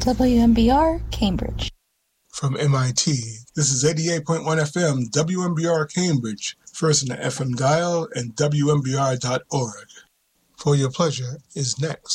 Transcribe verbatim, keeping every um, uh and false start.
W M B R, Cambridge. From M I T, this is eighty-eight point one F M, W M B R Cambridge, first in the F M dial and W M B R dot org. For Your Pleasure is next.